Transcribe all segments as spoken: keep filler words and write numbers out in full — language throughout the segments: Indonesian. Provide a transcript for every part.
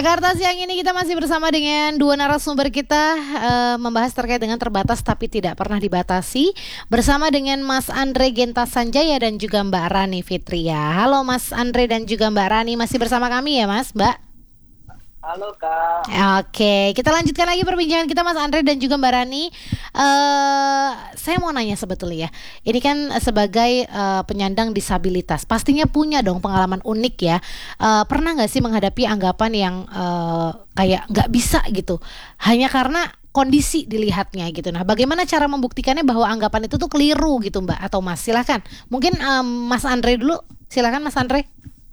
Jakarta siang ini kita masih bersama dengan dua narasumber kita uh, membahas terkait dengan terbatas tapi tidak pernah dibatasi bersama dengan Mas Andre Genta Sanjaya dan juga Mbak Rani Fitria. Halo Mas Andre dan juga Mbak Rani, masih bersama kami ya Mas, Mbak? Halo Kak. Oke, kita lanjutkan lagi perbincangan kita Mas Andre dan juga Mbak Rani. Uh, saya mau nanya sebetulnya ya, ini kan sebagai uh, penyandang disabilitas, pastinya punya dong pengalaman unik ya. Uh, pernah nggak sih menghadapi anggapan yang uh, kayak nggak bisa gitu, hanya karena kondisi dilihatnya gitu. Nah, bagaimana cara membuktikannya bahwa anggapan itu tuh keliru gitu Mbak atau Mas? Silakan. Mungkin um, Mas Andre dulu. Silakan Mas Andre.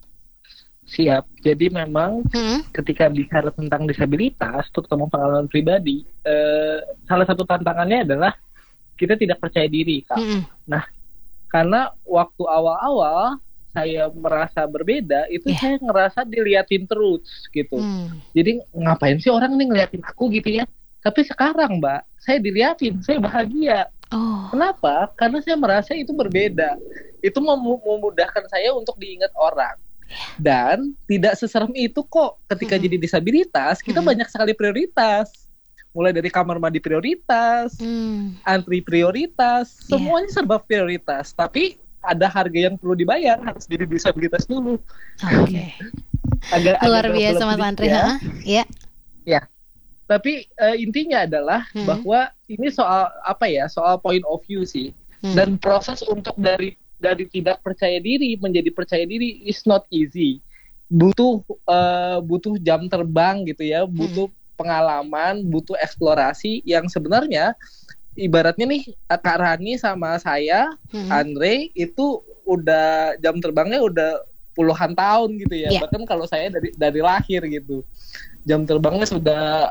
Siap. Jadi memang hmm. ketika bicara tentang disabilitas, terutama pengalaman pribadi, eh, salah satu tantangannya adalah kita tidak percaya diri, Kak. Hmm. Nah, karena waktu awal-awal saya merasa berbeda, itu yeah. saya ngerasa diliatin terus gitu. Hmm. Jadi ngapain sih orang nih ngeliatin aku gitu ya? Tapi sekarang, Mbak, saya diliatin, saya bahagia. Oh. Kenapa? Karena saya merasa itu berbeda. Itu mem- memudahkan saya untuk diingat orang. Dan tidak seserem itu kok. Ketika mm-hmm. jadi disabilitas, kita mm-hmm. banyak sekali prioritas. Mulai dari kamar mandi prioritas, mm. antri prioritas, yeah. semuanya serba prioritas. Tapi ada harga yang perlu dibayar, harus jadi disabilitas dulu. Oke. Okay. Luar biasa Mas Andre, ya. Ya. Ya. Tapi uh, intinya adalah mm-hmm. bahwa ini soal apa ya? Soal point of view sih. Mm. Dan proses untuk dari dari tidak percaya diri menjadi percaya diri is not easy. Butuh uh, butuh jam terbang gitu ya, butuh hmm. pengalaman, butuh eksplorasi yang sebenarnya ibaratnya nih Kak Rani sama saya, hmm. Andre itu udah jam terbangnya udah puluhan tahun gitu ya. Yeah. Bahkan kalau saya dari dari lahir gitu. Jam terbangnya sudah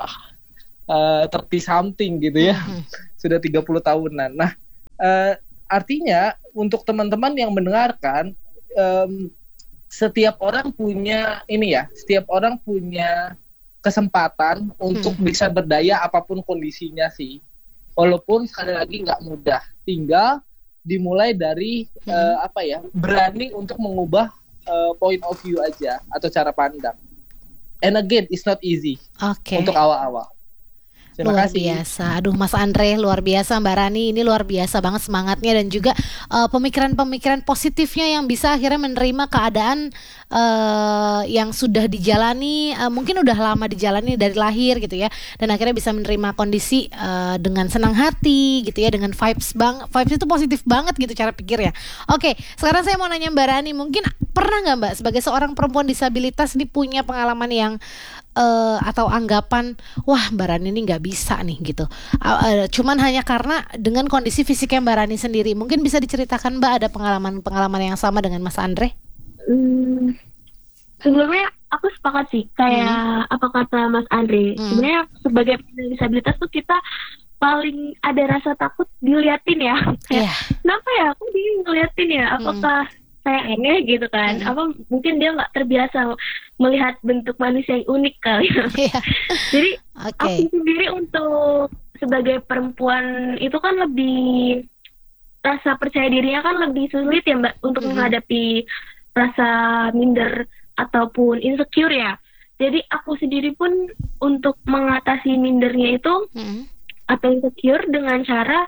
uh, thirty something gitu ya. Hmm. Sudah tiga puluh tahunan. Nah, uh, artinya untuk teman-teman yang mendengarkan, um, setiap orang punya ini ya, setiap orang punya kesempatan untuk hmm. bisa berdaya apapun kondisinya sih. Walaupun sekali lagi nggak mudah, tinggal dimulai dari hmm. uh, apa ya, berani untuk mengubah uh, point of view aja atau cara pandang. And again, it's not easy okay. untuk awal-awal. Terima luar kasih. biasa, aduh Mas Andre luar biasa, Mbak Rani ini luar biasa banget semangatnya dan juga uh, pemikiran-pemikiran positifnya yang bisa akhirnya menerima keadaan uh, yang sudah dijalani, uh, mungkin udah lama dijalani dari lahir gitu ya, dan akhirnya bisa menerima kondisi uh, dengan senang hati gitu ya, dengan vibes bang, vibes itu positif banget gitu cara pikirnya. Oke, sekarang saya mau nanya Mbak Rani, mungkin pernah nggak Mbak sebagai seorang perempuan disabilitas ini punya pengalaman yang Uh, atau anggapan wah Mbak Rani ini nggak bisa nih gitu, uh, uh, cuman hanya karena dengan kondisi fisiknya Mbak Rani sendiri. Mungkin bisa diceritakan Mbak ada pengalaman-pengalaman yang sama dengan Mas Andre? Hmm, sebelumnya aku sepakat sih kayak hmm. apa kata Mas Andre. Hmm. Sebenarnya sebagai penyandang disabilitas tuh kita paling ada rasa takut diliatin ya. Kayak, yeah. kenapa ya aku dia ngeliatin ya? Apakah hmm. saya aneh gitu kan? Hmm. Apa mungkin dia nggak terbiasa melihat bentuk manusia yang unik kali. Yeah. Jadi okay. aku sendiri untuk sebagai perempuan itu kan lebih rasa percaya dirinya kan lebih sulit ya Mbak untuk mm-hmm. menghadapi rasa minder ataupun insecure ya. Jadi aku sendiri pun untuk mengatasi mindernya itu mm-hmm. atau insecure dengan cara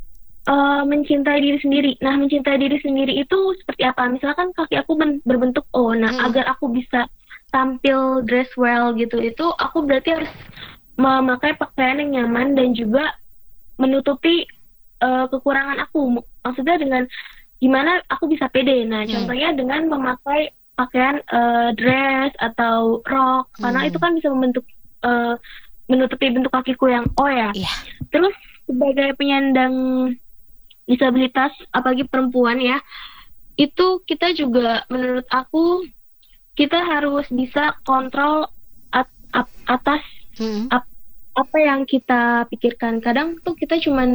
uh, mencintai diri sendiri. Nah, mencintai diri sendiri itu seperti apa? Misalkan kaki aku ben- berbentuk O. Nah, mm-hmm. agar aku bisa tampil dress well gitu, itu aku berarti harus memakai pakaian yang nyaman dan juga menutupi uh, kekurangan aku. Maksudnya dengan gimana aku bisa pede. Nah, hmm. contohnya dengan memakai pakaian uh, dress atau rok, hmm. karena itu kan bisa membentuk uh, menutupi bentuk kakiku yang O ya. Yeah. Terus sebagai penyandang disabilitas, apalagi perempuan ya, itu kita juga menurut aku kita harus bisa kontrol at, at, atas hmm. ap, apa yang kita pikirkan. Kadang tuh kita cuman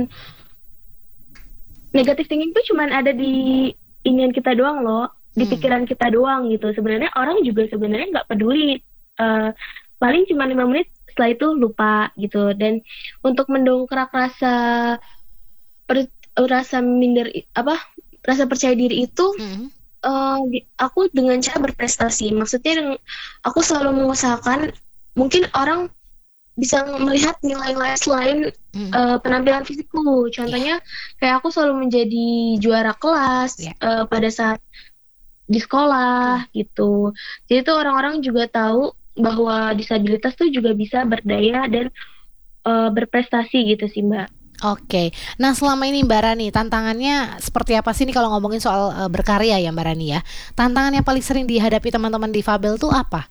negative thinking tuh cuman ada di ingin kita doang loh, di hmm. pikiran kita doang gitu. Sebenarnya orang juga sebenarnya nggak peduli, uh, paling cuma lima menit setelah itu lupa gitu. Dan untuk mendongkrak rasa per, rasa minder apa rasa percaya diri itu. Hmm. Uh, aku dengan cara berprestasi, maksudnya aku selalu mengusahakan mungkin orang bisa melihat nilai-nilai selain hmm. uh, penampilan fisikku. Contohnya yeah. kayak aku selalu menjadi juara kelas yeah. uh, pada saat di sekolah hmm. gitu. Jadi tuh orang-orang juga tahu bahwa disabilitas tuh juga bisa berdaya dan uh, berprestasi gitu sih Mbak. Oke, nah selama ini Mbak Rani tantangannya seperti apa sih nih kalau ngomongin soal uh, berkarya ya Mbak Rani ya? Tantangan yang paling sering dihadapi teman-teman difabel tuh apa?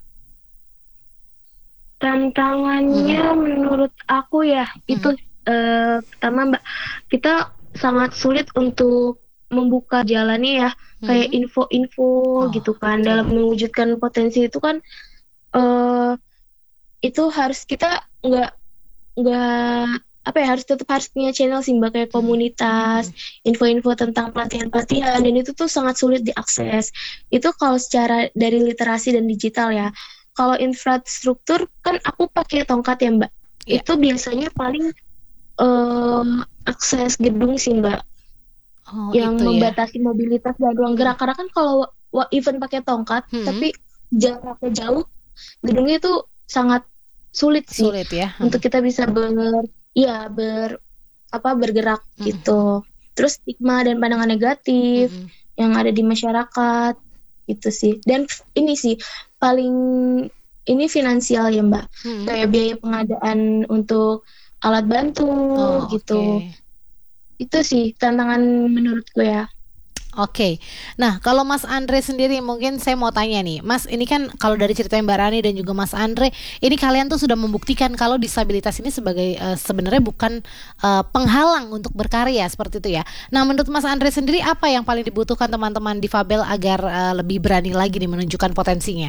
Tantangannya hmm. menurut aku ya hmm. itu uh, pertama Mbak, kita sangat sulit untuk membuka jalannya ya hmm. kayak info-info oh, gitu kan okay. dalam mewujudkan potensi itu kan uh, itu harus kita nggak nggak apa ya harus tetap harus punya channel sih Mbak kayak komunitas hmm. info-info tentang pelatihan-pelatihan dan itu tuh sangat sulit diakses. Itu kalau secara dari literasi dan digital ya. Kalau infrastruktur kan aku pakai tongkat ya Mbak. Yeah. Itu biasanya paling um, akses gedung sih Mbak. Oh, yang membatasi ya? Mobilitas dan ruang gerak. Karena kan kalau even pakai tongkat hmm. tapi jaraknya jauh, gedungnya itu sangat sulit sih. Sulit ya. Hmm. Untuk kita bisa ber iya ber apa bergerak hmm. gitu. Terus stigma dan pandangan negatif hmm. yang ada di masyarakat gitu sih. Dan ini sih paling ini finansial ya Mbak, hmm. kayak biaya pengadaan untuk alat bantu oh, gitu. Okay. Itu sih tantangan menurutku ya. Oke, okay. Nah kalau Mas Andre sendiri mungkin saya mau tanya nih, Mas ini kan kalau dari cerita Mbak Rani dan juga Mas Andre, ini kalian tuh sudah membuktikan kalau disabilitas ini sebagai uh, sebenarnya bukan uh, penghalang untuk berkarya seperti itu ya. Nah menurut Mas Andre sendiri apa yang paling dibutuhkan teman-teman difabel agar uh, lebih berani lagi nih menunjukkan potensinya?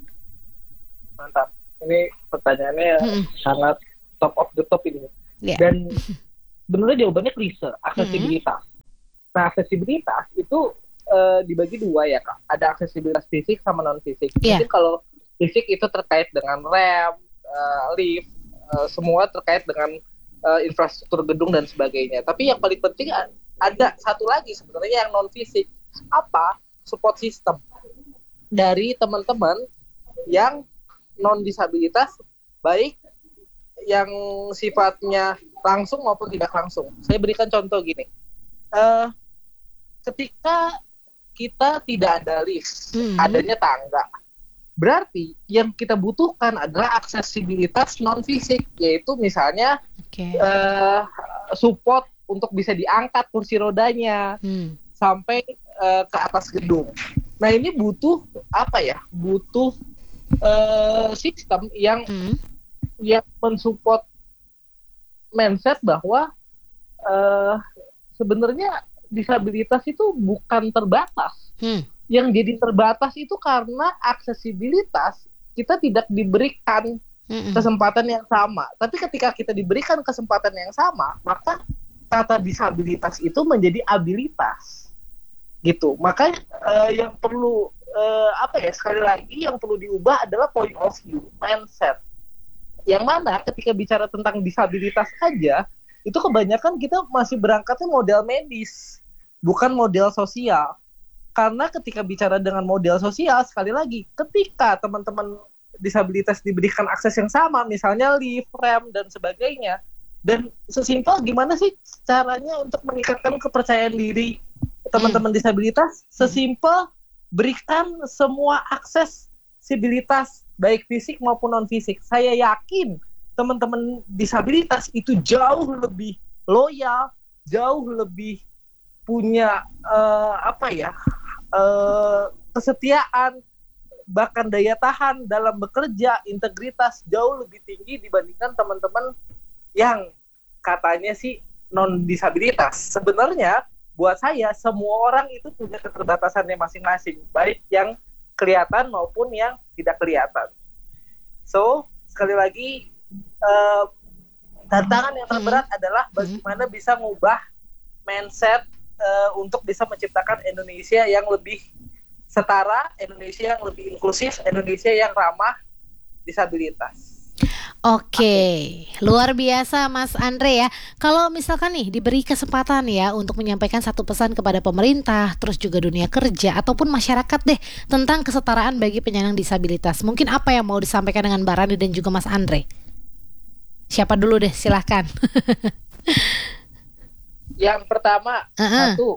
Mantap, ini pertanyaannya hmm. sangat top of the top ini yeah. Dan sebenarnya jawabannya klise, aksesibilitas. Hmm. Nah, aksesibilitas itu uh, dibagi dua ya Kak. Ada aksesibilitas fisik sama non fisik. Yeah. Jadi kalau fisik itu terkait dengan rem, uh, lift, uh, semua terkait dengan uh, infrastruktur gedung dan sebagainya. Tapi yang paling penting ada satu lagi sebenarnya yang non fisik. Apa? Support system dari teman-teman yang non disabilitas, baik yang sifatnya langsung maupun tidak langsung. Saya berikan contoh gini. Uh, ketika kita tidak ada lift, hmm. adanya tangga, berarti yang kita butuhkan adalah aksesibilitas non fisik, yaitu misalnya okay. uh, support untuk bisa diangkat kursi rodanya hmm. sampai uh, ke atas gedung. Nah ini butuh apa ya? Butuh uh, sistem yang hmm. yang mensupport mindset bahwa uh, sebenarnya disabilitas itu bukan terbatas. Hmm. Yang jadi terbatas itu karena aksesibilitas kita tidak diberikan hmm. kesempatan yang sama. Tapi ketika kita diberikan kesempatan yang sama, maka kata disabilitas itu menjadi abilitas. Gitu. Maka uh, yang perlu uh, apa ya sekali lagi yang perlu diubah adalah point of view, mindset. Yang mana ketika bicara tentang disabilitas aja, itu kebanyakan kita masih berangkatnya model medis, bukan model sosial. Karena ketika bicara dengan model sosial, sekali lagi, ketika teman-teman disabilitas diberikan akses yang sama, misalnya lift, rem, dan sebagainya, dan sesimpel gimana sih caranya untuk meningkatkan kepercayaan diri teman-teman hmm. disabilitas? Sesimpel berikan semua aksesibilitas, baik fisik maupun non-fisik. Saya yakin teman-teman disabilitas itu jauh lebih loyal, jauh lebih punya uh, apa ya uh, kesetiaan, bahkan daya tahan dalam bekerja, integritas jauh lebih tinggi dibandingkan teman-teman yang katanya sih non disabilitas. Sebenarnya buat saya semua orang itu punya keterbatasannya masing-masing, baik yang kelihatan maupun yang tidak kelihatan. So sekali lagi Uh, tantangan yang terberat hmm. adalah bagaimana hmm. bisa mengubah mindset uh, untuk bisa menciptakan Indonesia yang lebih setara, Indonesia yang lebih inklusif, Indonesia yang ramah disabilitas. Oke, luar biasa Mas Andre ya. Kalau misalkan nih diberi kesempatan ya untuk menyampaikan satu pesan kepada pemerintah, terus juga dunia kerja ataupun masyarakat deh tentang kesetaraan bagi penyandang disabilitas. Mungkin apa yang mau disampaikan dengan Mbak Rani dan juga Mas Andre? Siapa dulu deh, silahkan. Yang pertama, Uh-uh. satu,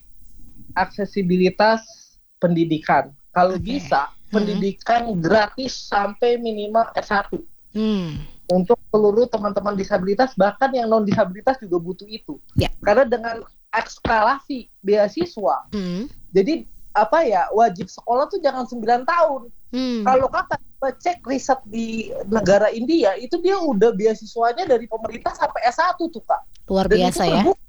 aksesibilitas pendidikan. Kalau Oke. bisa, pendidikan gratis sampai minimal S satu. Hmm. Untuk seluruh teman-teman disabilitas, bahkan yang non disabilitas juga butuh itu. Ya. Karena dengan eskalasi beasiswa, Hmm. jadi apa ya, wajib sekolah tuh jangan sembilan tahun. Hmm. Kalau kata cek riset di negara India, itu dia udah beasiswanya dari pemerintah sampai S satu tuh Kak. Luar Dan biasa itu ya. terbukti.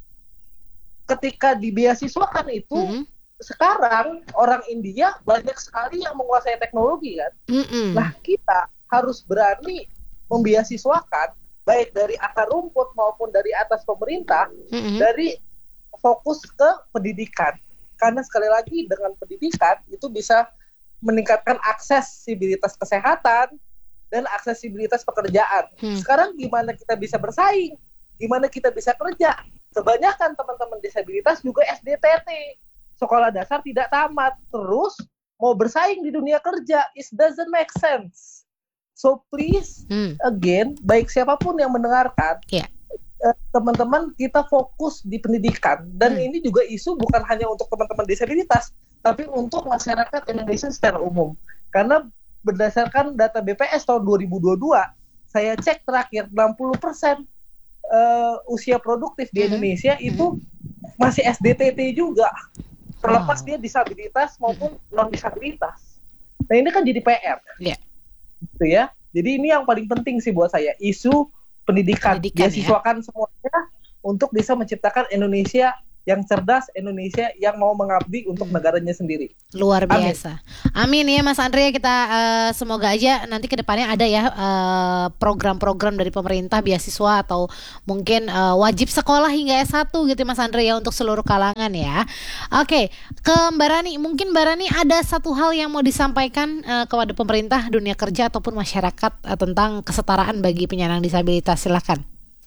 Ketika dibeasiswakan itu, Mm-mm. sekarang orang India banyak sekali yang menguasai teknologi kan. Mm-mm. Nah, kita harus berani membeasiswakan baik dari akar rumput maupun dari atas pemerintah, Mm-mm. dari fokus ke pendidikan. Karena sekali lagi dengan pendidikan itu bisa meningkatkan aksesibilitas kesehatan dan aksesibilitas pekerjaan. Hmm. Sekarang gimana kita bisa bersaing? Gimana kita bisa kerja? Kebanyakan teman-teman disabilitas juga S D T T, sekolah dasar tidak tamat, terus mau bersaing di dunia kerja, it doesn't make sense. So please, Hmm. again, baik siapapun yang mendengarkan, Ya. eh, teman-teman kita fokus di pendidikan. Dan Hmm. ini juga isu bukan hanya untuk teman-teman disabilitas, tapi untuk masyarakat Indonesia secara umum. Karena berdasarkan data B P S tahun dua ribu dua puluh dua, saya cek terakhir enam puluh persen uh, usia produktif di Hmm. Indonesia itu masih S D T T juga. Terlepas Wow. dia disabilitas maupun non-disabilitas. Nah ini kan jadi P R. Ya. Gitu ya. Jadi ini yang paling penting sih buat saya, isu pendidikan, Pendidikan, beasiswakan semuanya untuk bisa menciptakan Indonesia yang cerdas, Indonesia yang mau mengabdi untuk Hmm. negaranya sendiri. Luar Amin. biasa. Amin ya Mas Andre, kita eh, semoga aja nanti ke depannya ada ya eh, program-program dari pemerintah beasiswa atau mungkin eh, wajib sekolah hingga S satu gitu Mas Andre ya untuk seluruh kalangan ya. Oke, ke Mbak Rani, mungkin Mbak Rani ada satu hal yang mau disampaikan eh, kepada pemerintah, dunia kerja ataupun masyarakat eh, tentang kesetaraan bagi penyandang disabilitas. Silakan.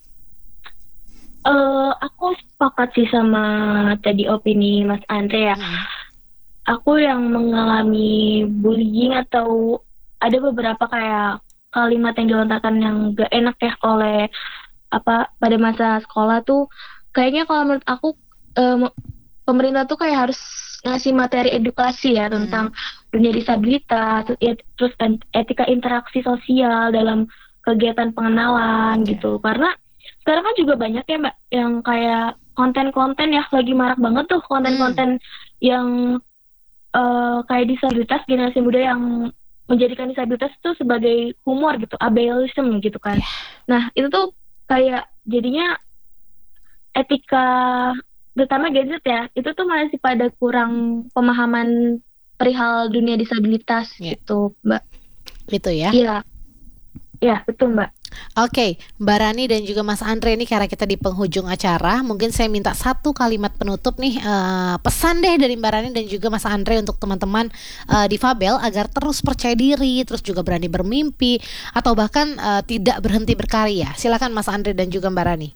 Eh, aku sepakat sih sama tadi opini Mas Andre ya. Hmm. Aku yang mengalami bullying atau ada beberapa kayak kalimat yang dilontarkan yang gak enak ya oleh apa pada masa sekolah tuh, kayaknya kalau menurut aku em, pemerintah tuh kayak harus ngasih materi edukasi ya tentang dunia disabilitas, ya, terus kan etika interaksi sosial dalam kegiatan pengenalan gitu. Karena sekarang kan juga banyak ya Mbak yang kayak konten-konten ya, lagi marak banget tuh konten-konten yang eh, kayak disabilitas, generasi muda yang menjadikan disabilitas itu sebagai humor gitu, ableism gitu kan. Nah itu tuh kayak jadinya etika, terutama gadget ya, itu tuh masih pada kurang pemahaman perihal dunia disabilitas Ya. gitu Mbak. Gitu ya. Iya, iya betul Mbak. Oke, Mbak Rani dan juga Mas Andre, ini karena kita di penghujung acara, mungkin saya minta satu kalimat penutup nih, eh, pesan deh dari Mbak Rani dan juga Mas Andre untuk teman-teman eh, difabel agar terus percaya diri, terus juga berani bermimpi, atau bahkan eh, tidak berhenti berkarya. Silakan Mas Andre dan juga Mbak Rani.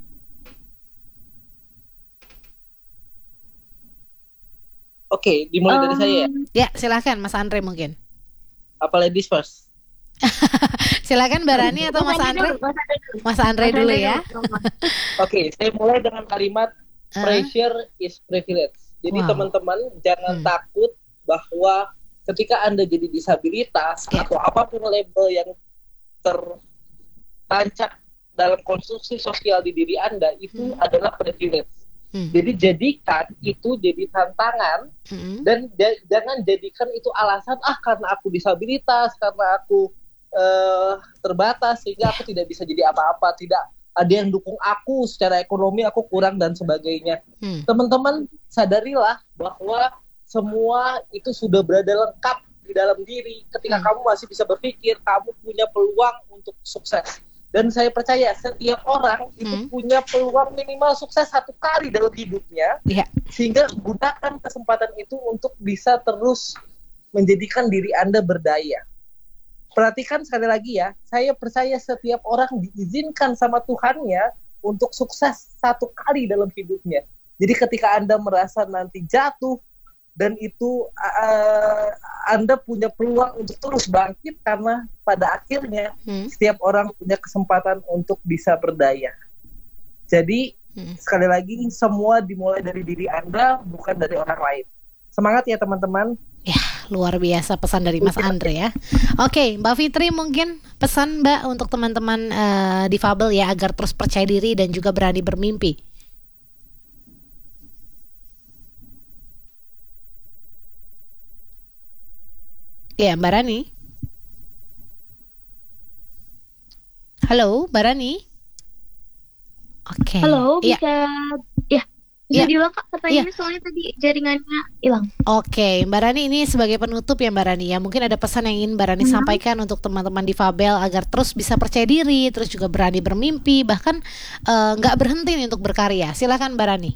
Oke, dimulai dari saya ya. Em, Ya, silakan Mas Andre mungkin. Apa ladies first? Silakan Mbak Rani atau Mas Andre? dulu, Mas Andre dulu. Mas Andre Mas dulu Andre ya. dulu. Oke, saya mulai dengan kalimat Ah. pressure is privilege. Jadi Wow. teman-teman jangan Hmm. takut bahwa ketika Anda jadi disabilitas Ya. atau apapun label yang tertancap dalam konstruksi sosial di diri Anda itu Hmm. adalah privilege. Hmm. Jadi jadikan itu jadi tantangan Hmm. dan ja- jangan jadikan itu alasan ah karena aku disabilitas, karena aku eh, terbatas sehingga aku tidak bisa jadi apa-apa, tidak ada yang dukung aku secara ekonomi, aku kurang dan sebagainya. Hmm. Teman-teman sadarilah bahwa semua itu sudah berada lengkap di dalam diri. Ketika Hmm. kamu masih bisa berpikir, kamu punya peluang untuk sukses. Dan saya percaya setiap orang itu Hmm. punya peluang minimal sukses satu kali dalam hidupnya. Ya. Sehingga gunakan kesempatan itu untuk bisa terus menjadikan diri Anda berdaya. perhatikan sekali lagi ya, saya percaya setiap orang diizinkan sama Tuhannya untuk sukses satu kali dalam hidupnya. Jadi ketika Anda merasa nanti jatuh, dan itu uh, Anda punya peluang untuk terus bangkit, karena pada akhirnya hmm. setiap orang punya kesempatan untuk bisa berdaya. Jadi hmm. sekali lagi, semua dimulai dari diri Anda, bukan dari orang lain. Semangat ya teman-teman. Ya, luar biasa pesan dari Mas Andre ya. Oke, Mbak Fitri, mungkin pesan Mbak untuk teman-teman uh, difabel ya, agar terus percaya diri dan juga berani bermimpi. Ya, Mbak Rani. Halo, Mbak Rani. Oke. Okay. Halo, bisa ya, ya bisa ya. diulang Kak pertanyaannya, ya. soalnya tadi jaringannya hilang. Oke, okay. Mbak Rani, ini sebagai penutup ya Mbak Rani ya. Mungkin ada pesan yang ingin Mbak Rani hmm. sampaikan untuk teman-teman difabel agar terus bisa percaya diri, terus juga berani bermimpi, bahkan nggak uh, berhenti nih untuk berkarya. Silakan Mbak Rani.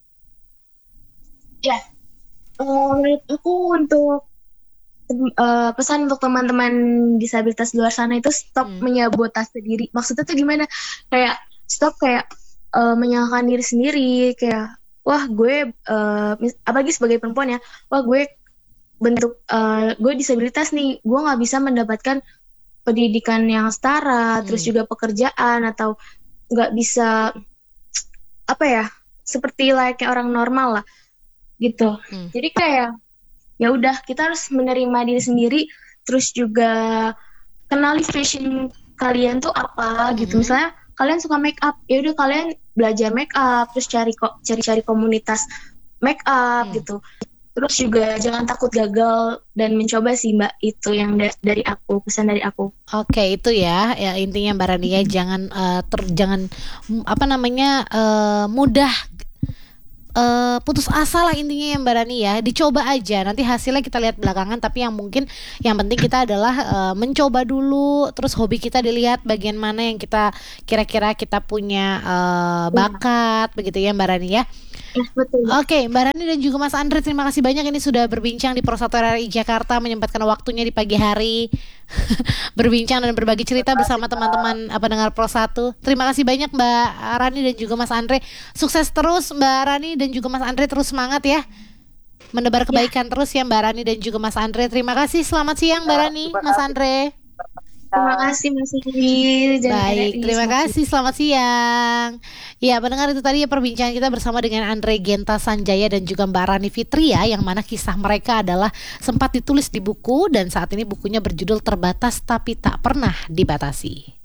Ya, uh, menurut aku untuk Uh, pesan untuk teman-teman disabilitas di luar sana itu stop hmm. menyabotase diri. Maksudnya tuh gimana? Kayak stop kayak uh, menyalahkan diri sendiri. Kayak wah gue, uh, apalagi sebagai perempuan ya, wah gue bentuk uh, gue disabilitas nih, gue nggak bisa mendapatkan pendidikan yang setara, hmm. terus juga pekerjaan, atau nggak bisa apa ya, seperti layaknya orang normal lah, gitu. Hmm. Jadi kayak ya udah, kita harus menerima diri sendiri, terus juga kenali fashion kalian tuh apa mm-hmm. gitu. Misalnya kalian suka make up, ya udah kalian belajar make up, terus cari kok cari-cari komunitas make up mm. gitu. Terus juga jangan takut gagal dan mencoba sih Mbak, itu yang da- dari aku, pesan dari aku. Oke, itu ya, ya intinya Mbak Rani ya, mm-hmm. jangan uh, ter jangan apa namanya uh, mudah Uh, putus asa lah intinya ya Mbak Rani ya. Dicoba aja, nanti hasilnya kita lihat belakangan. Tapi yang mungkin yang penting kita adalah uh, mencoba dulu. Terus hobi kita dilihat bagian mana yang kita kira-kira kita punya uh, bakat, ya. Begitu ya Mbak Rani ya. Ya, betul. Oke, Mbak Rani dan juga Mas Andre, terima kasih banyak ini sudah berbincang di Pro satu R R I Jakarta, menyempatkan waktunya di pagi hari berbincang dan berbagi cerita bersama teman-teman pendengar Pro satu. Terima kasih banyak Mbak Rani dan juga Mas Andre. Sukses terus Mbak Rani dan juga Mas Andre, terus semangat ya. Menebar kebaikan ya. Terus ya Mbak Rani dan juga Mas Andre. Terima kasih. Selamat siang Mbak Rani, Mas Andre. Terima kasih Mas Iri. Baik, terima kasih. Selamat siang. Ya, pendengar, itu tadi ya perbincangan kita bersama dengan Andre Genta Sanjaya dan juga Mbak Rani Fitria, yang mana kisah mereka adalah sempat ditulis di buku dan saat ini bukunya berjudul Terbatas Tapi Tak Pernah Dibatasi.